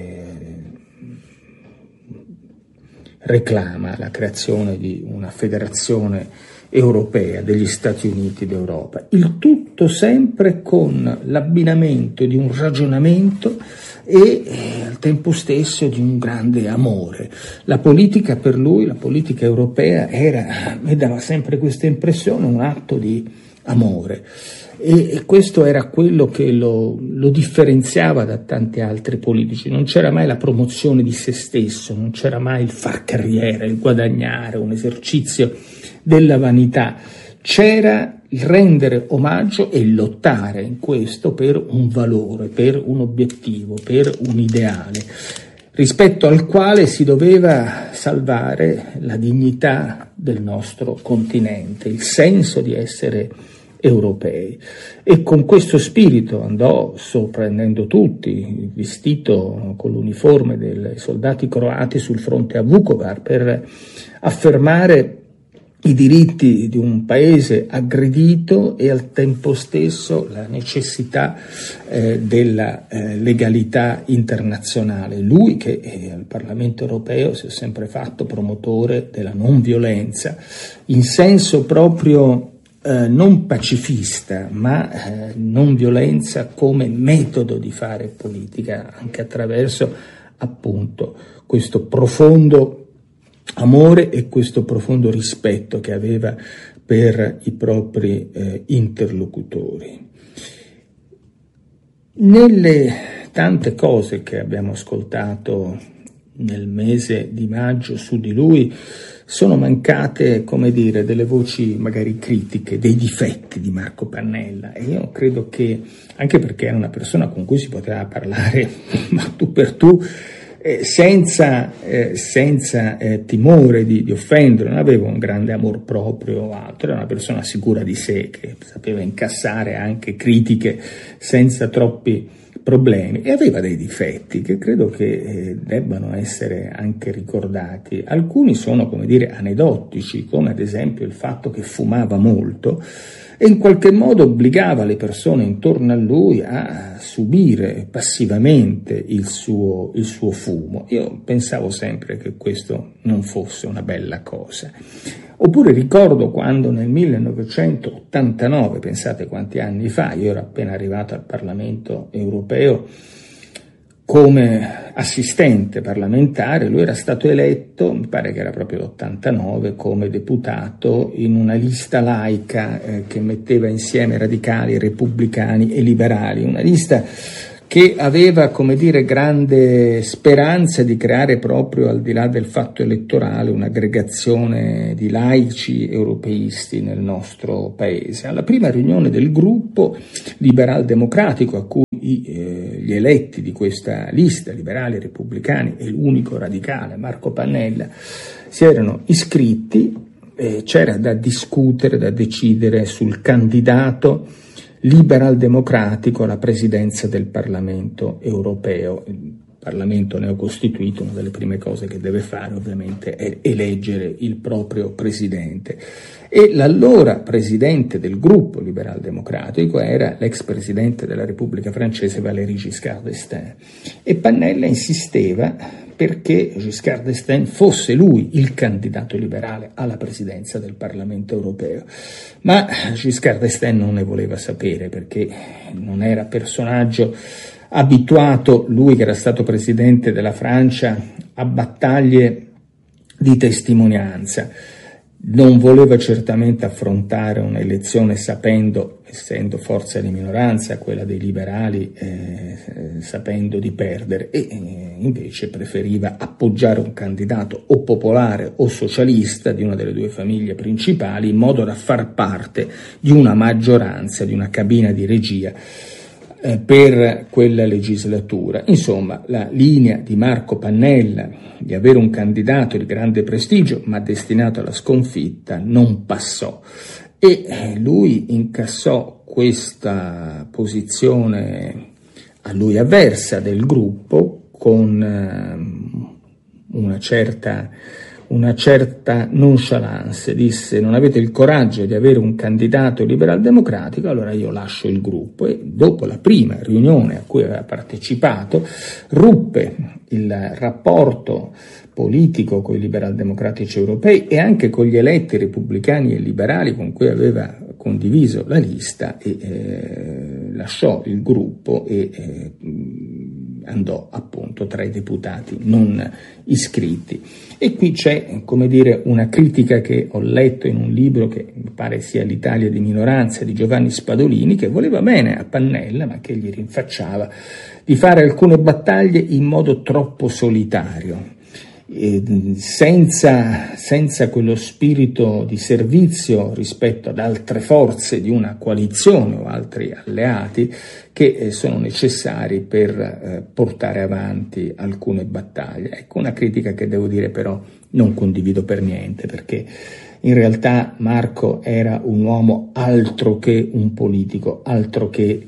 reclama la creazione di una federazione europea degli Stati Uniti d'Europa. Il tutto sempre con l'abbinamento di un ragionamento e al tempo stesso di un grande amore. La politica per lui, la politica europea, mi dava sempre questa impressione, un atto di amore. E questo era quello che lo differenziava da tanti altri politici. Non c'era mai la promozione di se stesso, non c'era mai il far carriera, il guadagnare, un esercizio della vanità. C'era il rendere omaggio e il lottare in questo per un valore, per un obiettivo, per un ideale, rispetto al quale si doveva salvare la dignità del nostro continente, il senso di essere europei. E con questo spirito andò sorprendendo tutti, vestito con l'uniforme dei soldati croati sul fronte a Vukovar, per affermare i diritti di un paese aggredito e al tempo stesso la necessità della legalità internazionale. Lui che al Parlamento europeo si è sempre fatto promotore della non violenza, in senso proprio non pacifista, ma non violenza come metodo di fare politica, anche attraverso appunto questo profondo amore e questo profondo rispetto che aveva per i propri interlocutori. Nelle tante cose che abbiamo ascoltato nel mese di maggio su di lui sono mancate, come dire, delle voci magari critiche, dei difetti di Marco Pannella, e io credo che, anche perché era una persona con cui si poteva parlare ma tu per tu, senza timore di offendere, non aveva un grande amor proprio o altro, era una persona sicura di sé, che sapeva incassare anche critiche senza troppi problemi, e aveva dei difetti che credo che debbano essere anche ricordati. Alcuni sono, come dire, aneddotici, come ad esempio il fatto che fumava molto e in qualche modo obbligava le persone intorno a lui a subire passivamente il suo fumo. Io pensavo sempre che questo non fosse una bella cosa. Oppure ricordo quando nel 1989, pensate quanti anni fa, io ero appena arrivato al Parlamento europeo come assistente parlamentare, lui era stato eletto, mi pare che era proprio l'89, come deputato in una lista laica che metteva insieme radicali, repubblicani e liberali, una lista che aveva, come dire, grande speranza di creare proprio, al di là del fatto elettorale, un'aggregazione di laici europeisti nel nostro paese. Alla prima riunione del gruppo liberal-democratico, a cui gli eletti di questa lista, liberali e repubblicani, e l'unico radicale, Marco Pannella, si erano iscritti, c'era da discutere, da decidere sul candidato liberal democratico alla presidenza del Parlamento europeo. Il Parlamento neocostituito, una delle prime cose che deve fare ovviamente è eleggere il proprio presidente. E l'allora presidente del gruppo liberal democratico era l'ex presidente della Repubblica Francese Valéry Giscard d'Estaing. E Pannella insisteva perché Giscard d'Estaing fosse lui il candidato liberale alla presidenza del Parlamento europeo. Ma Giscard d'Estaing non ne voleva sapere, perché non era personaggio abituato, lui che era stato presidente della Francia, a battaglie di testimonianza. Non voleva certamente affrontare un'elezione sapendo, essendo forza di minoranza, quella dei liberali, sapendo di perdere, e invece preferiva appoggiare un candidato o popolare o socialista di una delle due famiglie principali, in modo da far parte di una maggioranza, di una cabina di regia per quella legislatura. Insomma, la linea di Marco Pannella di avere un candidato di grande prestigio ma destinato alla sconfitta non passò, e lui incassò questa posizione a lui avversa del gruppo con una certa nonchalance. Disse: non avete il coraggio di avere un candidato liberal democratico, allora io lascio il gruppo. E dopo la prima riunione a cui aveva partecipato ruppe il rapporto politico con i liberal democratici europei e anche con gli eletti repubblicani e liberali con cui aveva condiviso la lista, e lasciò il gruppo e andò appunto tra i deputati non iscritti. E qui c'è, come dire, una critica che ho letto in un libro che mi pare sia L'Italia di minoranza di Giovanni Spadolini, che voleva bene a Pannella ma che gli rinfacciava di fare alcune battaglie in modo troppo solitario, senza quello spirito di servizio rispetto ad altre forze di una coalizione o altri alleati che sono necessari per portare avanti alcune battaglie. Ecco, una critica che devo dire però non condivido per niente, perché in realtà Marco era un uomo altro che un politico, altro che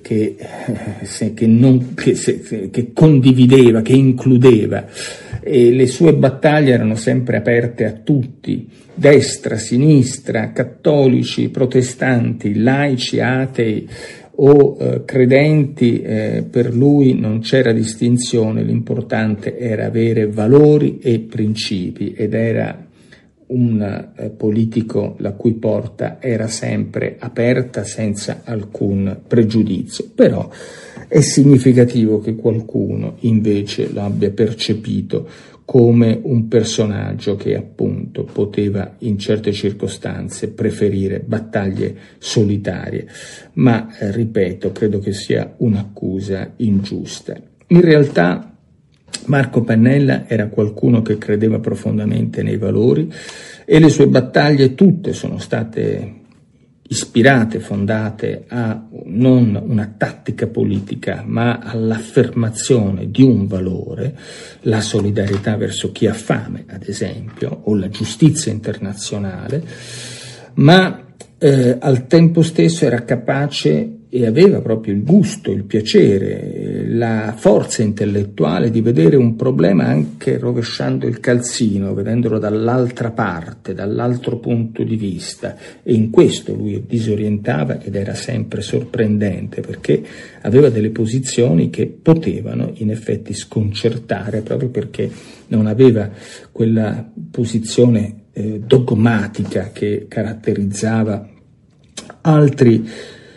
condivideva, che includeva, e le sue battaglie erano sempre aperte a tutti, destra, sinistra, cattolici, protestanti, laici, atei o credenti. Per lui non c'era distinzione, l'importante era avere valori e principi, ed era un politico la cui porta era sempre aperta senza alcun pregiudizio. Però è significativo che qualcuno invece lo abbia percepito come un personaggio che appunto poteva in certe circostanze preferire battaglie solitarie, ma ripeto, credo che sia un'accusa ingiusta. In realtà Marco Pannella era qualcuno che credeva profondamente nei valori, e le sue battaglie tutte sono state ispirate, fondate a non una tattica politica, ma all'affermazione di un valore, la solidarietà verso chi ha fame, ad esempio, o la giustizia internazionale, ma al tempo stesso era capace e aveva proprio il gusto, il piacere, la forza intellettuale di vedere un problema anche rovesciando il calzino, vedendolo dall'altra parte, dall'altro punto di vista, e in questo lui disorientava ed era sempre sorprendente, perché aveva delle posizioni che potevano in effetti sconcertare, proprio perché non aveva quella posizione dogmatica che caratterizzava altri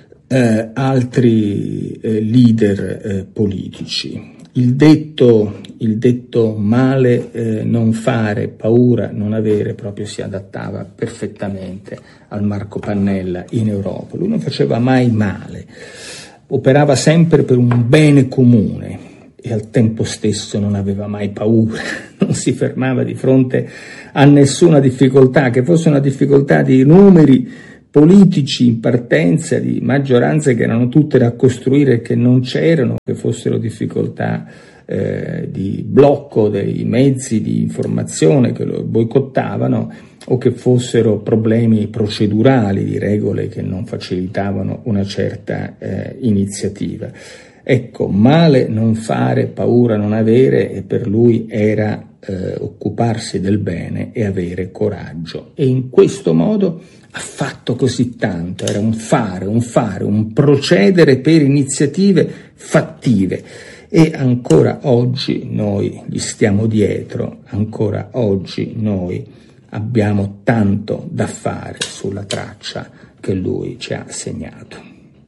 leader politici. Il detto male non fare, paura non avere, proprio si adattava perfettamente al Marco Pannella in Europa. Lui non faceva mai male, operava sempre per un bene comune e al tempo stesso non aveva mai paura, non si fermava di fronte a nessuna difficoltà, che fosse una difficoltà di numeri politici in partenza, di maggioranze che erano tutte da costruire e che non c'erano, che fossero difficoltà di blocco dei mezzi di informazione che lo boicottavano, o che fossero problemi procedurali di regole che non facilitavano una certa iniziativa. Ecco, male non fare, paura non avere, e per lui era occuparsi del bene e avere coraggio. E in questo modo ha fatto così tanto, era un fare, un procedere per iniziative fattive, e ancora oggi noi gli stiamo dietro, ancora oggi noi abbiamo tanto da fare sulla traccia che lui ci ha segnato.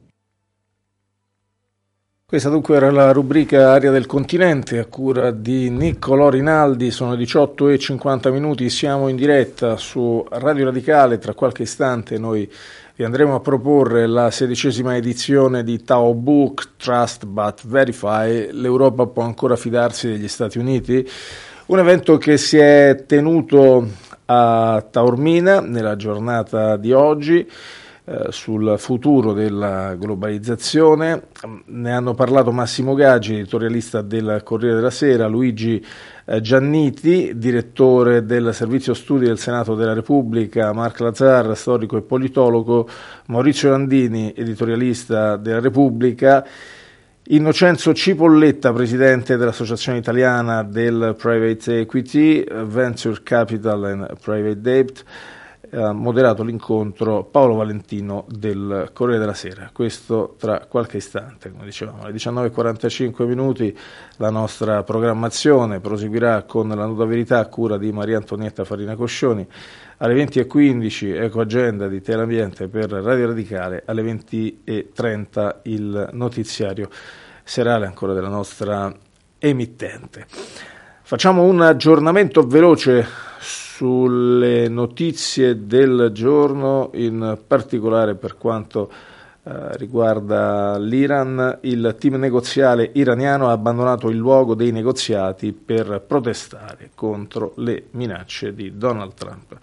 Questa dunque era la rubrica Aria del Continente a cura di Niccolò Rinaldi. Sono 18:50, siamo in diretta su Radio Radicale. Tra qualche istante noi vi andremo a proporre la 16ª edizione di Tao Book, Trust but Verify. L'Europa può ancora fidarsi degli Stati Uniti? Un evento che si è tenuto a Taormina nella giornata di oggi. Sul futuro della globalizzazione ne hanno parlato Massimo Gaggi, editorialista del Corriere della Sera, Luigi Gianniti, direttore del Servizio Studi del Senato della Repubblica, Marc Lazar, storico e politologo, Maurizio Landini, editorialista della Repubblica, Innocenzo Cipolletta, presidente dell'Associazione Italiana del Private Equity, Venture Capital and Private Debt. Ha moderato l'incontro Paolo Valentino del Corriere della Sera. Questo tra qualche istante, come dicevamo, alle 19:45 la nostra programmazione proseguirà con la Nuda Verità a cura di Maria Antonietta Farina Coscioni. Alle 20:15 Eco Agenda di Telambiente per Radio Radicale, alle 20:30 il notiziario serale ancora della nostra emittente. Facciamo un aggiornamento veloce sulle notizie del giorno, in particolare per quanto riguarda l'Iran. Il team negoziale iraniano ha abbandonato il luogo dei negoziati per protestare contro le minacce di Donald Trump.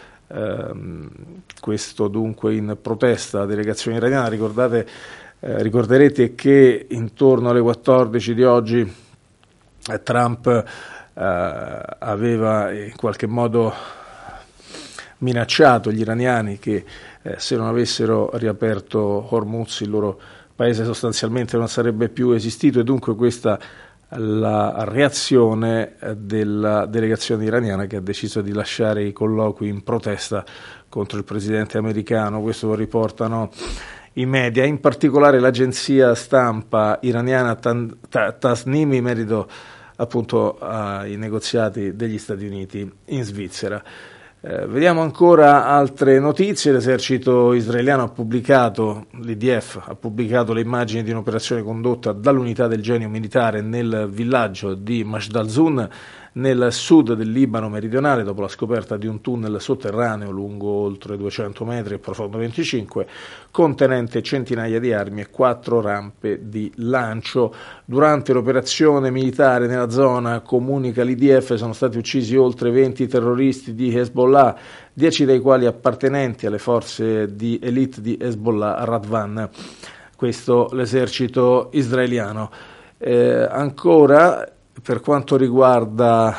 Questo dunque in protesta alla delegazione iraniana. Ricorderete che intorno alle 14 di oggi Trump aveva in qualche modo minacciato gli iraniani che se non avessero riaperto Hormuz il loro paese sostanzialmente non sarebbe più esistito, e dunque questa la reazione della delegazione iraniana, che ha deciso di lasciare i colloqui in protesta contro il presidente americano. Questo lo riportano i media, in particolare l'agenzia stampa iraniana Tasnim, in merito appunto ai negoziati degli Stati Uniti in Svizzera. Vediamo ancora altre notizie. L'esercito israeliano ha pubblicato, l'IDF ha pubblicato le immagini di un'operazione condotta dall'unità del genio militare nel villaggio di Mashdalzun nel sud del Libano meridionale dopo la scoperta di un tunnel sotterraneo lungo oltre 200 metri e profondo 25, contenente centinaia di armi e 4 rampe di lancio. Durante l'operazione militare nella zona, comunica l'IDF, sono stati uccisi oltre 20 terroristi di Hezbollah, 10 dei quali appartenenti alle forze di elite di Hezbollah Radwan. Questo l'esercito israeliano. Ancora, per quanto riguarda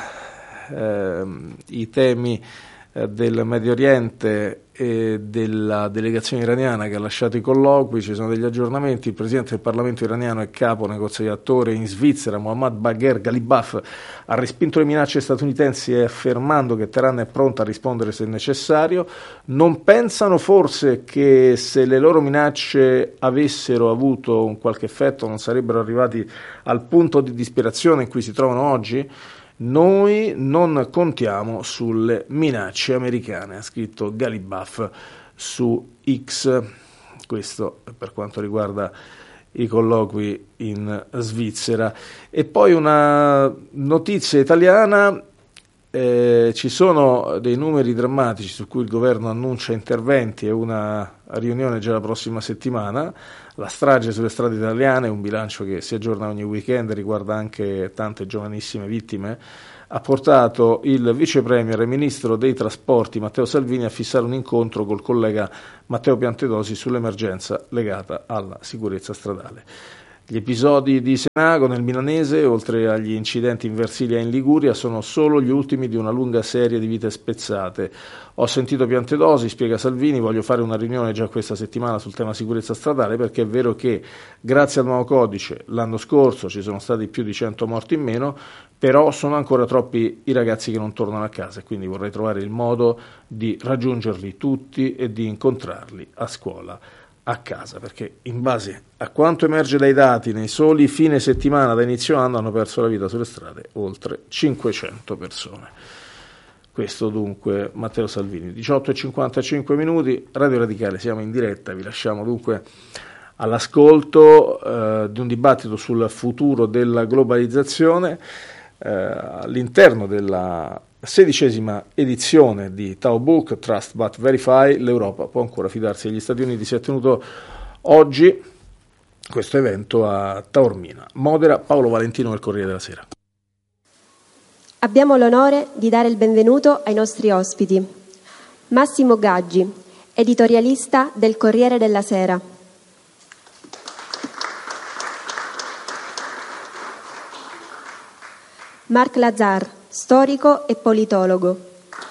i temi del Medio Oriente e della delegazione iraniana che ha lasciato i colloqui, ci sono degli aggiornamenti. Il presidente del Parlamento iraniano e capo negoziatore in Svizzera, Mohammad Bagher Ghalibaf, ha respinto le minacce statunitensi affermando che Teheran è pronta a rispondere se necessario. Non pensano forse che se le loro minacce avessero avuto un qualche effetto non sarebbero arrivati al punto di disperazione in cui si trovano oggi? Noi non contiamo sulle minacce americane, ha scritto Ghalibaf su X. Questo per quanto riguarda i colloqui in Svizzera. E poi una notizia italiana, ci sono dei numeri drammatici su cui il governo annuncia interventi e una riunione già la prossima settimana. La strage sulle strade italiane, un bilancio che si aggiorna ogni weekend, riguarda anche tante giovanissime vittime, ha portato il vice premier e ministro dei trasporti Matteo Salvini a fissare un incontro col collega Matteo Piantedosi sull'emergenza legata alla sicurezza stradale. Gli episodi di Senago nel Milanese, oltre agli incidenti in Versilia e in Liguria, sono solo gli ultimi di una lunga serie di vite spezzate. Ho sentito Piantedosi, spiega Salvini, voglio fare una riunione già questa settimana sul tema sicurezza stradale, perché è vero che grazie al nuovo codice l'anno scorso ci sono stati più di 100 morti in meno, però sono ancora troppi i ragazzi che non tornano a casa e quindi vorrei trovare il modo di raggiungerli tutti e di incontrarli a scuola, a casa, perché in base a quanto emerge dai dati, nei soli fine settimana da inizio anno hanno perso la vita sulle strade oltre 500 persone. Questo dunque Matteo Salvini. 18:55 minuti, Radio Radicale, siamo in diretta, vi lasciamo dunque all'ascolto di un dibattito sul futuro della globalizzazione all'interno della 16ª edizione di Tao Book, Trust but Verify. L'Europa può ancora fidarsi degli Stati Uniti. Si è tenuto oggi questo evento a Taormina. Modera Paolo Valentino del Corriere della Sera. Abbiamo l'onore di dare il benvenuto ai nostri ospiti. Massimo Gaggi, editorialista del Corriere della Sera. Marc Lazar, storico e politologo.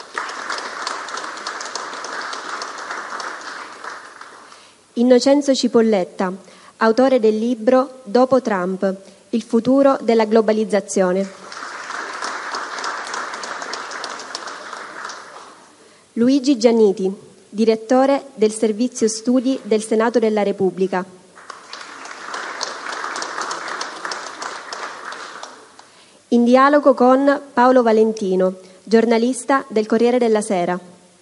Innocenzo Cipolletta, autore del libro Dopo Trump, il futuro della globalizzazione. Luigi Gianniti, direttore del Servizio Studi del Senato della Repubblica. In dialogo con Paolo Valentino, giornalista del Corriere della Sera.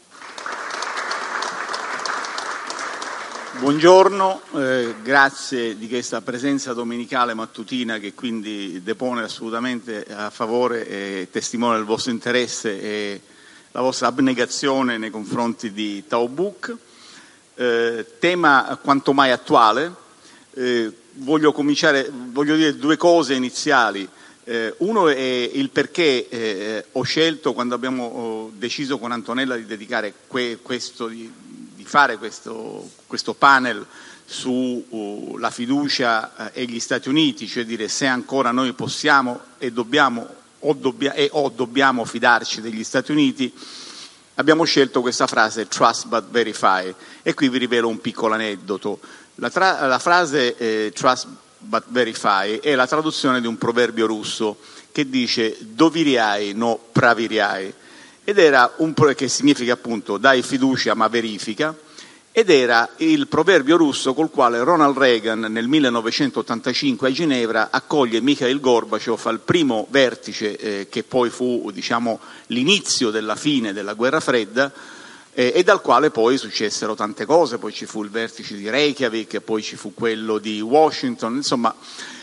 Buongiorno, grazie di questa presenza domenicale mattutina che quindi depone assolutamente a favore e testimonia il vostro interesse e la vostra abnegazione nei confronti di Tao Book. Tema quanto mai attuale. Voglio dire due cose iniziali. Uno è il perché ho scelto, quando abbiamo deciso con Antonella di dedicare di fare questo panel sulla fiducia e gli Stati Uniti, cioè dire se ancora noi possiamo e dobbiamo fidarci degli Stati Uniti, abbiamo scelto questa frase trust but verify, e qui vi rivelo un piccolo aneddoto. La frase trust but verify è la traduzione di un proverbio russo che dice doviriai, no praviriai, ed era che significa appunto dai fiducia ma verifica, ed era il proverbio russo col quale Ronald Reagan nel 1985 a Ginevra accoglie Mikhail Gorbaciov al primo vertice che poi fu, diciamo, l'inizio della fine della guerra fredda, e dal quale poi successero tante cose. Poi ci fu il vertice di Reykjavik, poi ci fu quello di Washington, insomma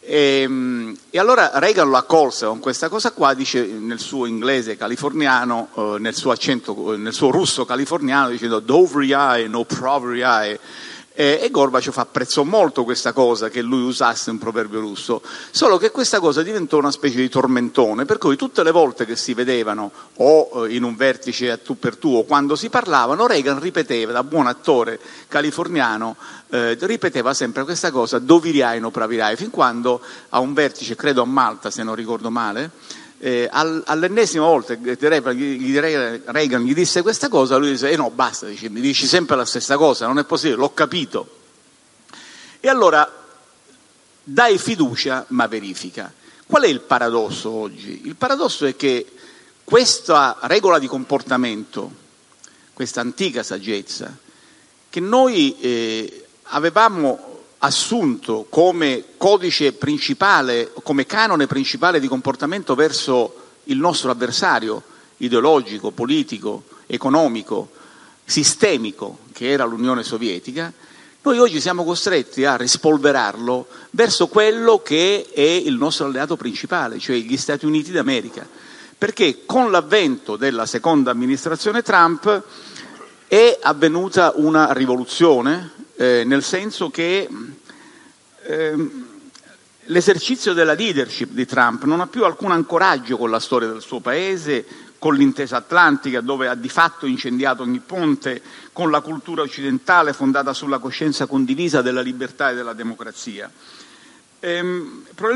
E allora Reagan lo accolse con questa cosa qua, dice nel suo inglese californiano, nel suo accento, nel suo russo californiano, dicendo "Dovriai, no provriai". E Gorbaciov apprezzò molto questa cosa, che lui usasse un proverbio russo, solo che questa cosa diventò una specie di tormentone, per cui tutte le volte che si vedevano o in un vertice a tu per tu o quando si parlavano, Reagan ripeteva, da buon attore californiano, ripeteva sempre questa cosa, "Dovriai, no pravirai", fin quando a un vertice, credo a Malta se non ricordo male, all'ennesima volta che Reagan gli disse questa cosa, lui disse no, basta, dice, mi dici sempre la stessa cosa, non è possibile, l'ho capito. E allora dai fiducia ma verifica. Qual è il paradosso oggi? Il paradosso è che questa regola di comportamento, questa antica saggezza che noi avevamo assunto come codice principale, come canone principale di comportamento verso il nostro avversario ideologico, politico, economico, sistemico, che era l'Unione Sovietica, noi oggi siamo costretti a rispolverarlo verso quello che è il nostro alleato principale, cioè gli Stati Uniti d'America. Perché con l'avvento della seconda amministrazione Trump è avvenuta una rivoluzione, nel senso che l'esercizio della leadership di Trump non ha più alcun ancoraggio con la storia del suo paese, con l'intesa atlantica dove ha di fatto incendiato ogni ponte, con la cultura occidentale fondata sulla coscienza condivisa della libertà e della democrazia.